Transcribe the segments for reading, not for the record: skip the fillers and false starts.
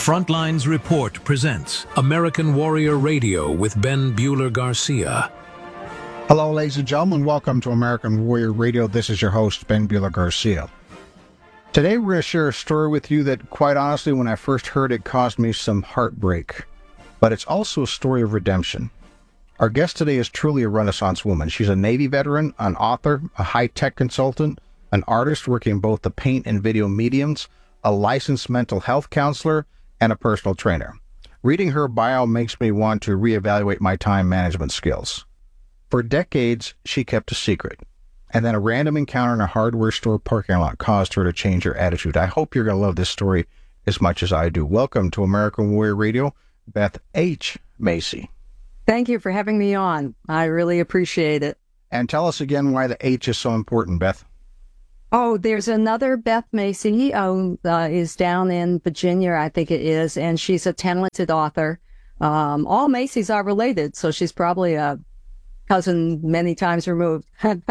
Frontlines Report presents American Warrior Radio with Ben Bueller Garcia. Hello, ladies and gentlemen. Welcome to American Warrior Radio. This is your host, Ben Bueller Garcia. Today, we're going to share a story with you that, quite honestly, when I first heard it, caused me some heartbreak. But it's also a story of redemption. Our guest today is truly a Renaissance woman. She's a Navy veteran, an author, a high-tech consultant, an artist working in both the paint and video mediums, a licensed mental health counselor, and a personal trainer. Reading her bio makes me want to reevaluate my time management skills. For decades, she kept a secret, and then a random encounter in a hardware store parking lot caused her to change her attitude. I hope you're going to love this story as much as I do. Welcome to American Warrior Radio, Beth H. Macy. Thank you for having me on. I really appreciate it. And tell us again why the H is so important, Beth. Oh, there's another Beth Macy is down in Virginia, I think it is, and she's a talented author. All Macys are related, so she's probably a cousin many times removed.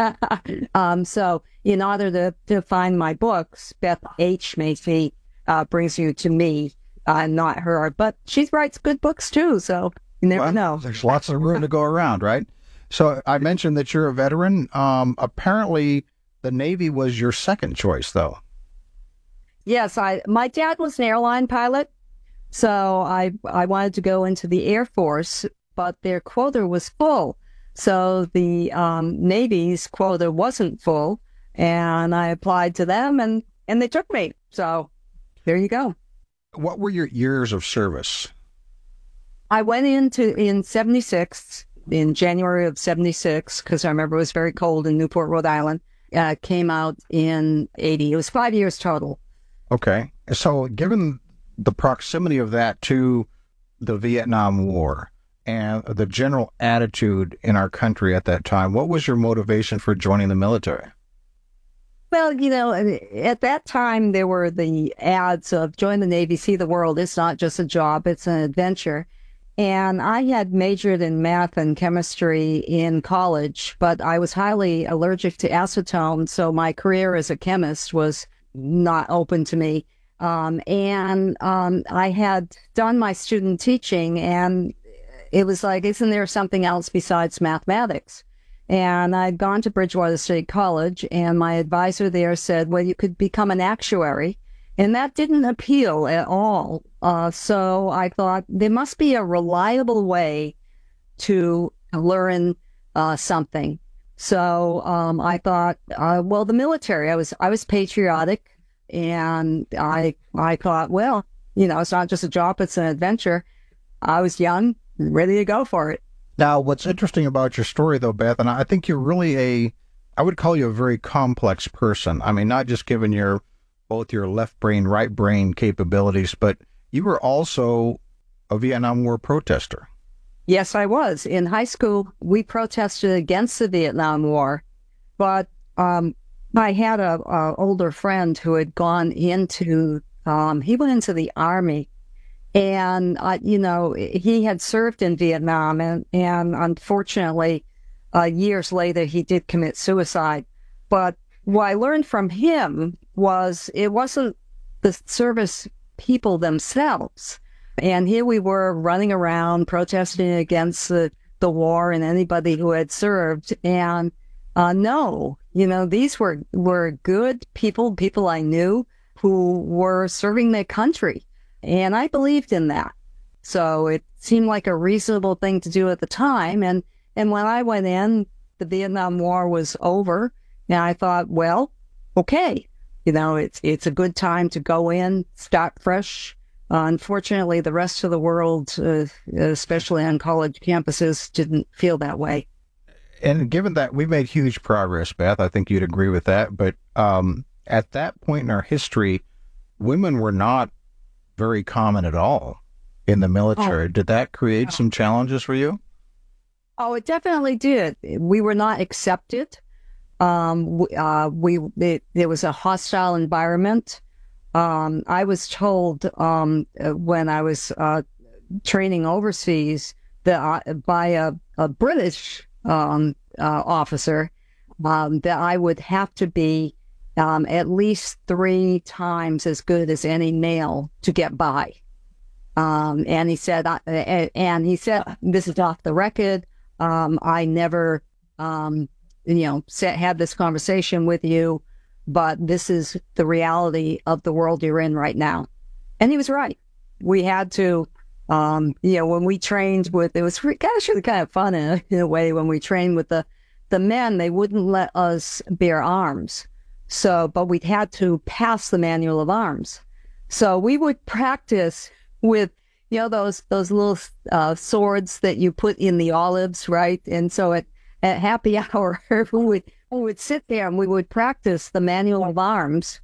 So in order to find my books, Beth H. Macy brings you to me, not her. But she writes good books too, so you never know. There's lots of room to go around, right? So I mentioned that you're a veteran. Apparently, the Navy was your second choice, though. Yes, my dad was an airline pilot, so I wanted to go into the Air Force, but their quota was full. So the Navy's quota wasn't full, and I applied to them, and they took me. So there you go. What were your years of service? I went in 76, in January of 76, because I remember it was very cold in Newport, Rhode Island. Came out in 80. It was 5 years total. Okay. So given the proximity of that to the Vietnam War and the general attitude in our country at that time, what was your motivation for joining the military? Well, at that time, there were the ads of join the Navy, see the world. It's not just a job, it's an adventure. And I had majored in math and chemistry in college, but I was highly allergic to acetone, so my career as a chemist was not open to me. I had done my student teaching, and it was like, isn't there something else besides mathematics? And I'd gone to Bridgewater State College, and my advisor there said, well, you could become an actuary. And that didn't appeal at all. So I thought there must be a reliable way to learn something. So I thought, well, the military. I was patriotic, and I thought, well, it's not just a job; it's an adventure. I was young, ready to go for it. Now, what's interesting about your story, though, Beth, and I think you're really I would call you a very complex person. I mean, not just given both your left brain, right brain capabilities, but you were also a Vietnam War protester. Yes, I was. In high school, we protested against the Vietnam War, but I had a older friend who had gone into, he went into the Army, and, he had served in Vietnam, and unfortunately, years later, he did commit suicide. But what I learned from him was it wasn't the service people themselves. And here we were running around protesting against the war and anybody who had served. And no, these were good people I knew who were serving their country. And I believed in that. So it seemed like a reasonable thing to do at the time. And when I went in, the Vietnam War was over. And I thought, well, okay, it's a good time to go in, start fresh. Unfortunately, the rest of the world, especially on college campuses, didn't feel that way. And given that we've made huge progress, Beth, I think you'd agree with that. But at that point in our history, women were not very common at all in the military. Oh. Did that create some challenges for you? Oh, it definitely did. We were not accepted. There was a hostile environment. I was told when I was training overseas that by a British officer that I would have to be at least 3 times as good as any male to get by. And he said, this is off the record. I never, had this conversation with you, but this is the reality of the world you're in right now. And he was right. We had to, when we trained with, it was actually kind of fun in a way, when we trained with the men, they wouldn't let us bear arms. So, but we had to pass the manual of arms. So we would practice with, those little swords that you put in the olives, right? And so at happy hour, we would sit there and we would practice the manual of arms,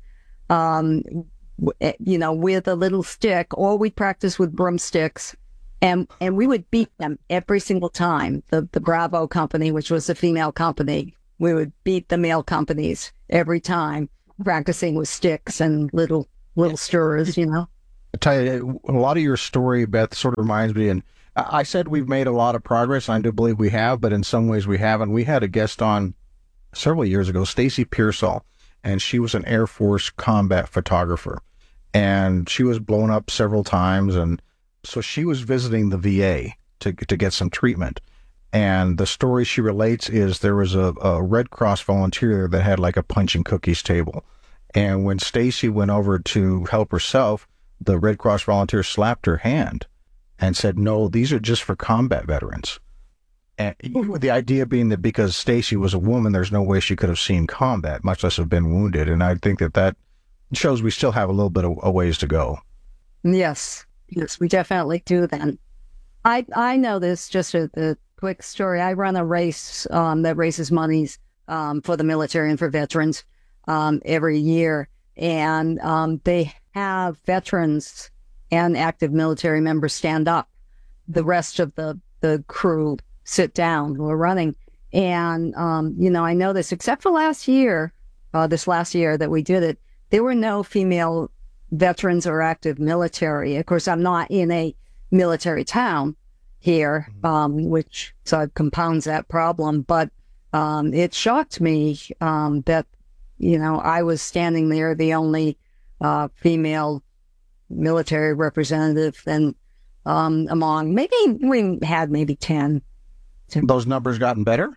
with a little stick, or we'd practice with broomsticks, and we would beat them every single time. The Bravo company, which was a female company, we would beat the male companies every time, practicing with sticks and little stirrers, I tell you, a lot of your story, Beth, sort of reminds me, and I said we've made a lot of progress, and I do believe we have, but in some ways we haven't. We had a guest on several years ago, Stacy Pearsall, and she was an Air Force combat photographer, and she was blown up several times, and so she was visiting the VA to get some treatment. And the story she relates is there was a Red Cross volunteer that had like a punch and cookies table, and when Stacy went over to help herself, the Red Cross volunteer slapped her hand and said, "No, these are just for combat veterans." And the idea being that because Stacy was a woman, there's no way she could have seen combat, much less have been wounded. And I think that shows we still have a little bit of a ways to go. Yes, we definitely do then. I know this, just a quick story. I run a race that raises monies for the military and for veterans every year. And they have veterans and active military members stand up. The rest of the crew sit down who are running. And, I know this, except for this last year that we did it, there were no female veterans or active military. Of course, I'm not in a military town here, which sort of compounds that problem. But it shocked me that, I was standing there, the only female military representative, and among we had maybe 10. Those numbers gotten better?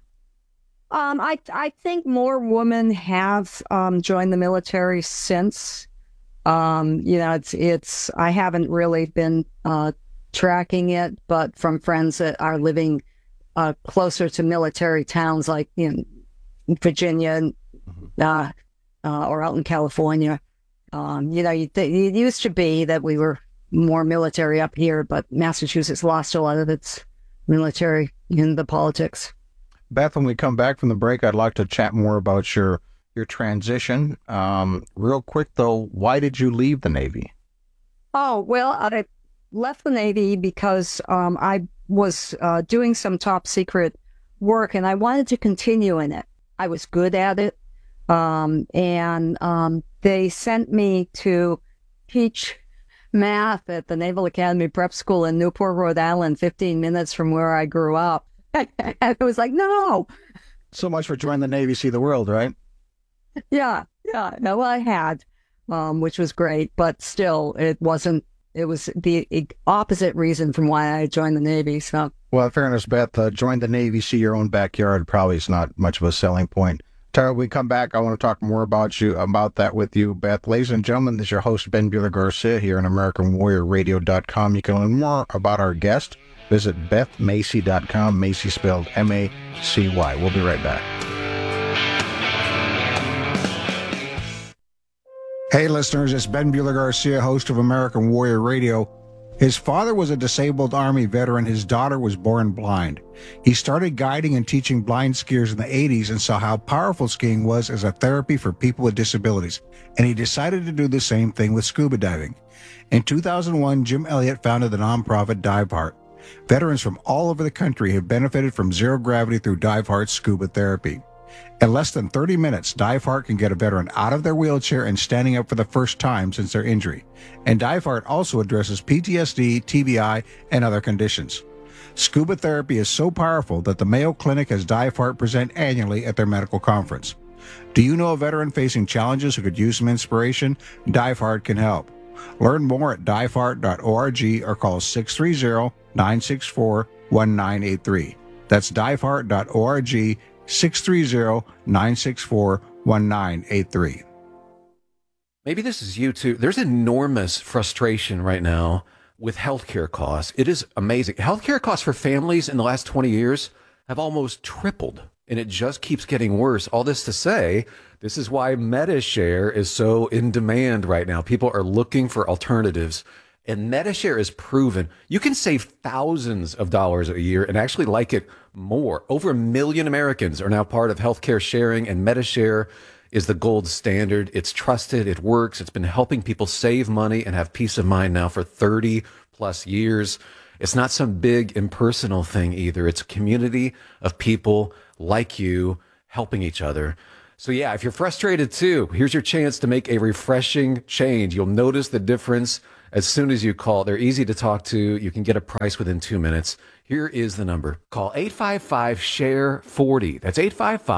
I think more women have joined the military since. It's I haven't really been tracking it, but from friends that are living closer to military towns like Virginia, or out in California. It used to be that we were more military up here, but Massachusetts lost a lot of its military in the politics. Beth, when we come back from the break, I'd like to chat more about your transition. Real quick, though, why did you leave the Navy? Oh, well, I left the Navy because I was doing some top secret work, and I wanted to continue in it. I was good at it. And they sent me to teach math at the Naval Academy Prep School in Newport, Rhode Island, 15 minutes from where I grew up. I was like, no. So much for joining the Navy, see the world, right? Yeah. No, I had, which was great, but still, it was the opposite reason from why I joined the Navy. So, well, in fairness, Beth, join the Navy, see your own backyard probably is not much of a selling point. Tara, when we come back, I want to talk more about that with you, Beth. Ladies and gentlemen, this is your host, Ben Bueller Garcia, here on AmericanWarriorRadio.com. You can learn more about our guest. Visit BethMacy.com, Macy spelled M-A-C-Y. We'll be right back. Hey, listeners, it's Ben Bueller Garcia, host of American Warrior Radio. His father was a disabled Army veteran. His daughter was born blind. He started guiding and teaching blind skiers in the 80s and saw how powerful skiing was as a therapy for people with disabilities. And he decided to do the same thing with scuba diving. In 2001, Jim Elliott founded the nonprofit Dive Heart. Veterans from all over the country have benefited from zero gravity through Dive Heart's scuba therapy. In less than 30 minutes, Dive Heart can get a veteran out of their wheelchair and standing up for the first time since their injury. And Dive Heart also addresses PTSD, TBI, and other conditions. Scuba therapy is so powerful that the Mayo Clinic has Dive Heart present annually at their medical conference. Do you know a veteran facing challenges who could use some inspiration? Dive Heart can help. Learn more at diefart.org or call 630-964-1983. That's diefart.org, 630-964-1983. Maybe this is you too. There's enormous frustration right now with healthcare costs. It is amazing. Healthcare costs for families in the last 20 years have almost tripled, and it just keeps getting worse. All this to say, this is why MediShare is so in demand right now. People are looking for alternatives, and MediShare is proven. You can save thousands of dollars a year and actually like it more. Over 1 million Americans are now part of healthcare sharing, and MediShare is the gold standard. It's trusted. It works. It's been helping people save money and have peace of mind now for 30 plus years. It's not some big impersonal thing either. It's a community of people like you helping each other. So yeah, if you're frustrated too, here's your chance to make a refreshing change. You'll notice the difference as soon as you call. They're easy to talk to. You can get a price within 2 minutes. Here is the number. Call 855-SHARE-40. That's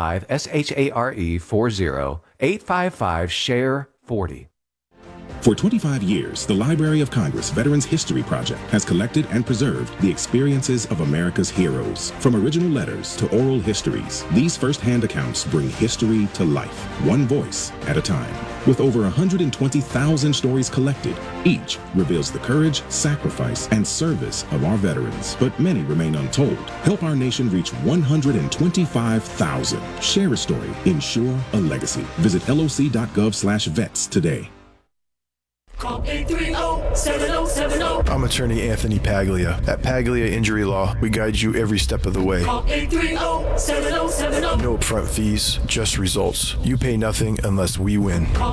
855-SHARE-40. 855-SHARE-40. For 25 years, the Library of Congress Veterans History Project has collected and preserved the experiences of America's heroes. From original letters to oral histories, these first-hand accounts bring history to life, one voice at a time. With over 120,000 stories collected, each reveals the courage, sacrifice, and service of our veterans. But many remain untold. Help our nation reach 125,000. Share a story. Ensure a legacy. Visit loc.gov/vets today. Call 830-7070. I'm attorney Anthony Paglia. At Paglia Injury Law, we guide you every step of the way. Call 830-7070. No upfront fees, just results. You pay nothing unless we win. Call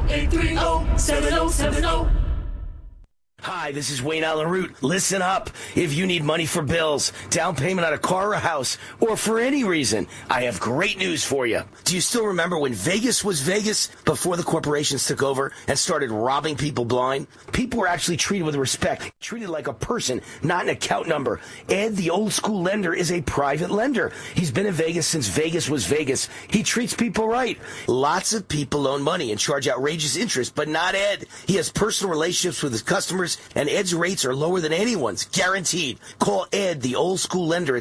830-7070. Hi, this is Wayne Allen Root. Listen up. If you need money for bills, down payment on a car or a house, or for any reason, I have great news for you. Do you still remember when Vegas was Vegas before the corporations took over and started robbing people blind? People were actually treated with respect, treated like a person, not an account number. Ed, the old school lender, is a private lender. He's been in Vegas since Vegas was Vegas. He treats people right. Lots of people loan money and charge outrageous interest, but not Ed. He has personal relationships with his customers, and Ed's rates are lower than anyone's, guaranteed. Call Ed, the old school lender, at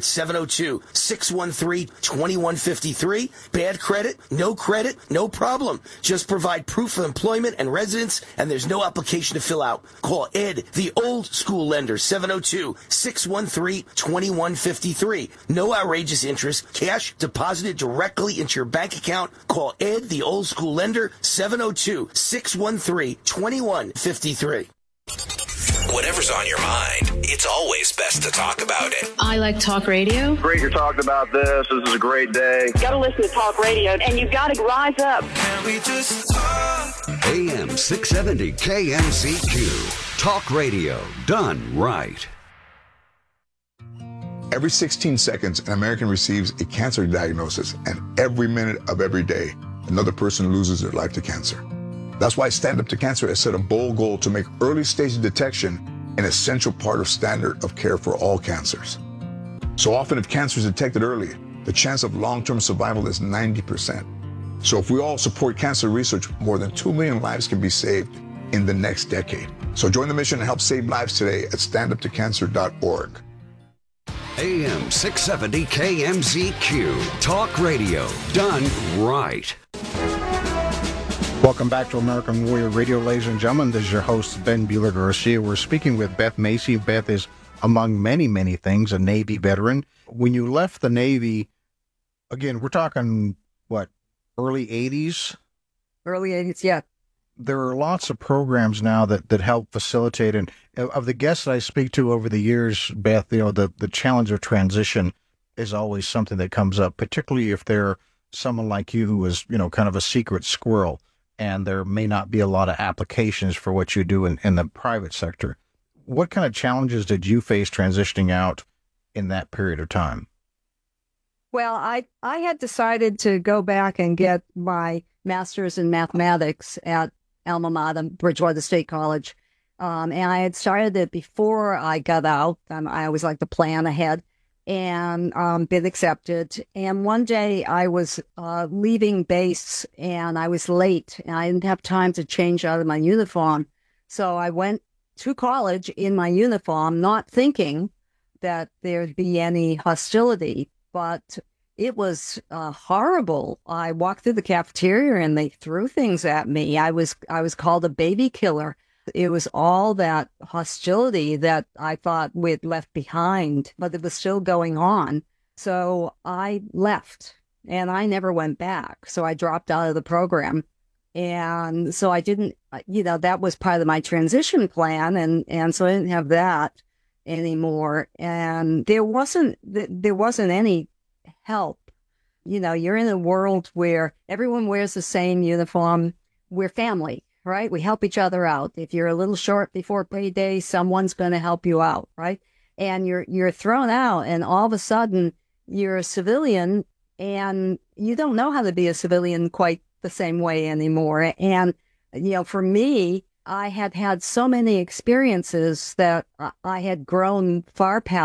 702-613-2153. Bad credit, no problem. Just provide proof of employment and residence, and there's no application to fill out. Call Ed, the old school lender, 702-613-2153. No outrageous interest, cash deposited directly into your bank account. Call Ed, the old school lender, 702-613-2153. Whatever's on your mind, it's always best to talk about it. I like talk radio. Great you're talking about this. This is a great day. You gotta listen to talk radio, and you gotta rise up. Can we just talk? AM 670 KMCQ. Talk radio done right. Every 16 seconds, an American receives a cancer diagnosis, and every minute of every day, another person loses their life to cancer. That's why Stand Up to Cancer has set a bold goal to make early stage detection an essential part of standard of care for all cancers. So often, if cancer is detected early, the chance of long-term survival is 90%. So if we all support cancer research, more than 2 million lives can be saved in the next decade. So join the mission and help save lives today at standuptocancer.org. AM 670 KMZQ. Talk radio done right. Welcome back to American Warrior Radio, ladies and gentlemen. This is your host, Ben Bueller Garcia. We're speaking with Beth Macy. Beth is, among many, many things, a Navy veteran. When you left the Navy, again, we're talking, early 80s? Early 80s, yeah. There are lots of programs now that help facilitate, and of the guests that I speak to over the years, Beth, the challenge of transition is always something that comes up, particularly if they're someone like you who is, kind of a secret squirrel, and there may not be a lot of applications for what you do in the private sector. What kind of challenges did you face transitioning out in that period of time? Well, I had decided to go back and get my master's in mathematics at alma mater, Bridgewater State College. And I had started it before I got out. I always like to plan ahead, and been accepted. And one day I was leaving base, and I was late, and I didn't have time to change out of my uniform. So I went to college in my uniform, not thinking that there'd be any hostility, but it was horrible. I walked through the cafeteria and they threw things at me. I was called a baby killer. It was all that hostility that I thought we'd left behind, but it was still going on. So I left and I never went back. So I dropped out of the program. And so I didn't, that was part of my transition plan. And so I didn't have that anymore. And there wasn't any help. You're in a world where everyone wears the same uniform. We're family, right? We help each other out. If you're a little short before payday, someone's going to help you out, right? And you're thrown out, and all of a sudden you're a civilian, and you don't know how to be a civilian quite the same way anymore. And, for me, I had so many experiences that I had grown far past